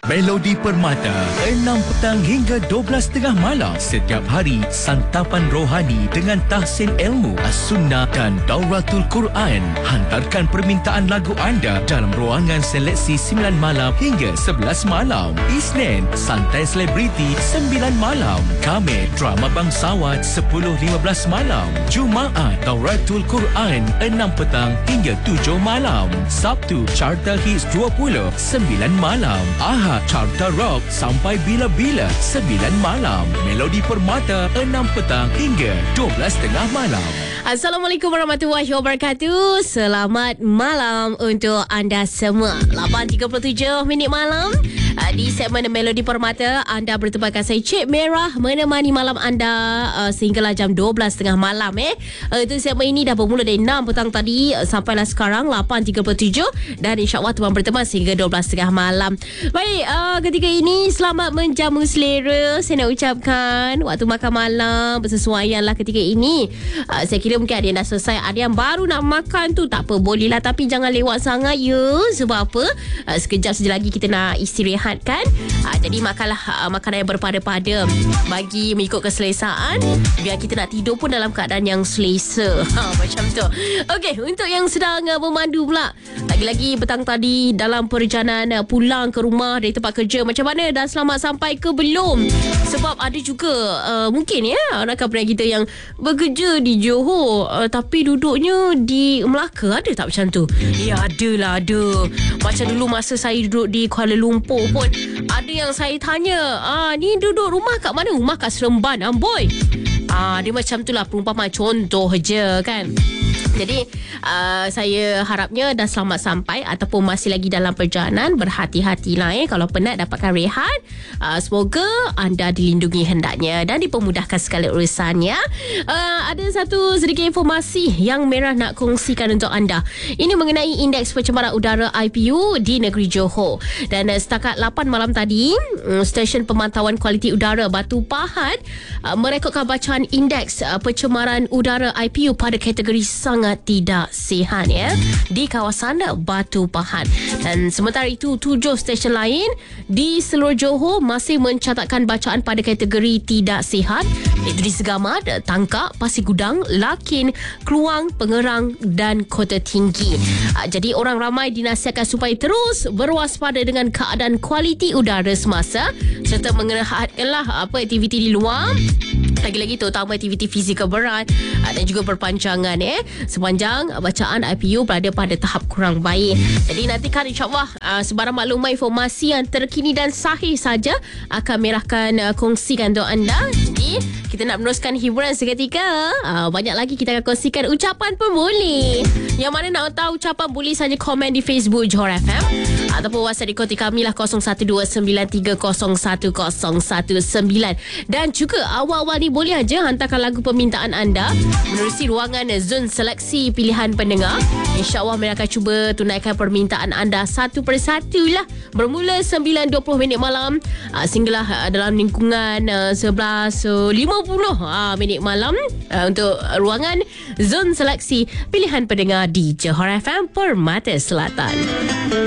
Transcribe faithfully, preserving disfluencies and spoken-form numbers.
Melodi Permata, enam petang hingga dua belas tiga puluh malam. Setiap hari, santapan rohani dengan tahsin ilmu, as-sunnah dan Dauratul Quran. Hantarkan permintaan lagu anda dalam ruangan seleksi sembilan malam hingga sebelas malam. Isnin, santai selebriti sembilan malam. Khamis, drama bangsawan sepuluh lima belas malam. Jumaat, Dauratul Quran enam petang hingga tujuh malam. Sabtu, Carta Hits dua puluh sembilan malam. Ahad, Carta Rock sampai bila-bila sembilan malam. Melodi Permata enam petang hingga dua belas tengah malam. Assalamualaikum warahmatullahi wabarakatuh. Selamat malam untuk anda semua. lapan tiga puluh tujuh minit malam. Di segmen Melodi Permata, anda bertemu dengan saya Cik Merah menemani malam anda uh, sehinggalah jam dua belas tiga puluh malam eh. Uh, itu segmen ini dah bermula dari enam petang tadi uh, sampailah sekarang lapan tiga puluh tujuh dan insya-Allah tuan berteman sehingga dua belas tiga puluh malam. Baik, uh, ketika ini selamat menjamu selera. Saya nak ucapkan waktu makan malam bersesuaianlah ketika ini. Uh, saya kira mungkin ada yang dah selesai, ada yang baru nak makan tu, tak apa, bolehlah, tapi jangan lewat sangat ya. Sebab apa? Uh, sekejap saja lagi kita nak istirahat kan. Uh, jadi makanlah uh, makanan yang berpada-pada bagi mengikut keselesaan, biar kita nak tidur pun dalam keadaan yang selesa. Ha, macam tu. Okey, untuk yang sedang uh, memandu pula, lagi-lagi petang tadi dalam perjalanan uh, pulang ke rumah dari tempat kerja, macam mana? Dah selamat sampai ke belum? Sebab ada juga uh, mungkin ya rakan-rakan kita yang bekerja di Johor uh, tapi duduknya di Melaka. Ada tak macam tu? Ya, adalah, ada. Macam dulu masa saya duduk di Kuala Lumpur pun, ada yang saya tanya, ah, ni duduk rumah kat mana? Rumah kat Seremban, Amboi. Ah, dia macam tu lah, perumpamaan contoh je kan. Jadi uh, saya harapnya dah selamat sampai ataupun masih lagi dalam perjalanan, berhati-hatilah eh. Kalau penat dapatkan rehat. uh, Semoga anda dilindungi hendaknya dan dipermudahkan segala urusannya. uh, Ada satu sedikit informasi yang Merah nak kongsikan untuk anda. Ini mengenai indeks pencemaran udara I P U di negeri Johor. Dan uh, setakat lapan malam tadi, um, stesen pemantauan kualiti udara Batu Pahat uh, merekodkan bacaan indeks uh, pencemaran udara I P U pada kategori sangat tidak sihat ya di kawasan Batu Pahat. Dan sementara itu, tujuh stesen lain di seluruh Johor masih mencatatkan bacaan pada kategori tidak sihat, iaitu di Segamat, Tangkak, Pasir Gudang, Lakin, Kluang, Pengerang dan Kota Tinggi. Jadi orang ramai dinasihatkan supaya terus berwaspada dengan keadaan kualiti udara semasa, serta mengeratkanlah apa aktiviti di luar, lagi-lagi terutama aktiviti fizikal berat dan juga perpanjangan eh, sepanjang bacaan I P U berada pada tahap kurang baik. Jadi nantikan insyaAllah uh, sebarang maklumat informasi yang terkini dan sahih saja akan Merahkan uh, kongsikan untuk anda. Jadi kita nak meneruskan hiburan seketika. uh, Banyak lagi kita akan kongsikan ucapan pun boleh. Yang mana nak tahu ucapan, boleh saja komen di Facebook Johor F M ataupun WhatsApp di konti kami lah kosong satu dua sembilan tiga kosong satu kosong satu sembilan. Dan juga awal-awal ni boleh aja hantarkan lagu permintaan anda menerusi ruangan zon seleksi pilihan pendengar. InsyaAllah Mereka akan cuba tunaikan permintaan anda satu persatu lah. Bermula sembilan dua puluh minit malam uh, sehinggalah uh, dalam lingkungan uh, sebelas lima puluh uh, minit malam uh, untuk ruangan zon seleksi pilihan pendengar di Johor F M Permata Selatan.